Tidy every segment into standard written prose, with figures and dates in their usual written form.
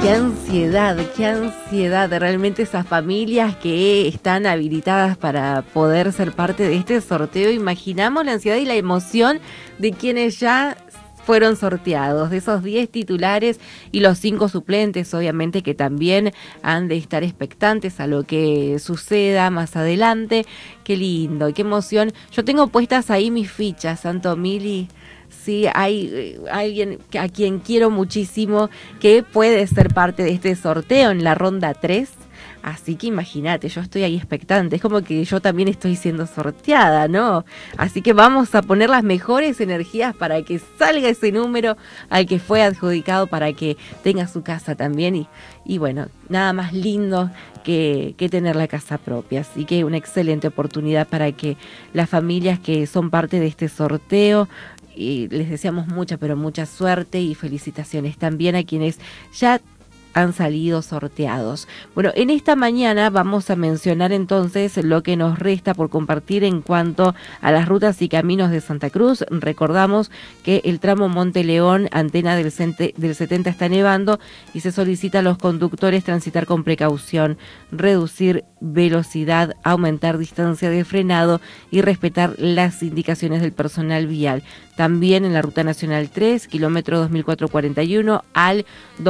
qué ansiedad, realmente esas familias que están habilitadas para poder ser parte de este sorteo. Imaginamos la ansiedad y la emoción de quienes ya fueron sorteados, de esos 10 titulares y los 5 suplentes, obviamente, que también han de estar expectantes a lo que suceda más adelante. Qué lindo, qué emoción. Yo tengo puestas ahí mis fichas, Santo Mili. Sí, hay alguien a quien quiero muchísimo que puede ser parte de este sorteo en la ronda 3. Así que imagínate, yo estoy ahí expectante, es como que yo también estoy siendo sorteada, ¿no? Así que vamos a poner las mejores energías para que salga ese número al que fue adjudicado, para que tenga su casa también. Y bueno, nada más lindo que tener la casa propia. Así que una excelente oportunidad para que las familias que son parte de este sorteo, y les deseamos mucha, pero mucha suerte y felicitaciones también a quienes ya han salido sorteados. Bueno, en esta mañana vamos a mencionar entonces lo que nos resta por compartir en cuanto a las rutas y caminos de Santa Cruz. Recordamos que el tramo Monte León, Antena del 70 está nevando y se solicita a los conductores transitar con precaución, reducir velocidad, aumentar distancia de frenado y respetar las indicaciones del personal vial. También en la Ruta Nacional 3, kilómetro 2441 al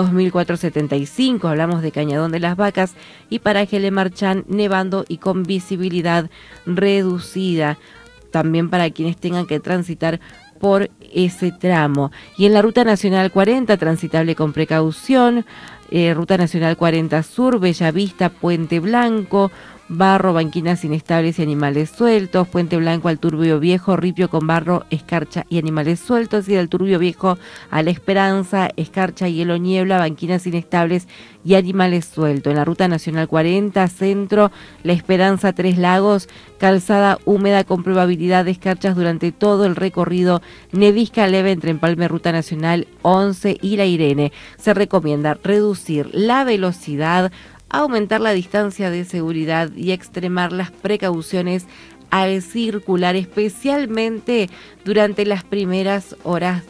2475, hablamos de Cañadón de las Vacas y paraje Le Marchán, nevando y con visibilidad reducida, también para quienes tengan que transitar por ese tramo. Y en la Ruta Nacional 40, transitable con precaución, Ruta Nacional 40 Sur, Bellavista, Puente Blanco, Barro, banquinas inestables y animales sueltos, Puente Blanco al Turbio Viejo, ripio con barro, escarcha y animales sueltos, y del Turbio Viejo a La Esperanza, escarcha, hielo, niebla, banquinas inestables y animales sueltos. En la Ruta Nacional 40 Centro, La Esperanza, Tres Lagos, calzada húmeda con probabilidad de escarchas durante todo el recorrido, nevisca leve entre Empalme, Ruta Nacional 11 y La Irene. Se recomienda reducir la velocidad, aumentar la distancia de seguridad y extremar las precauciones al circular, especialmente durante las primeras horas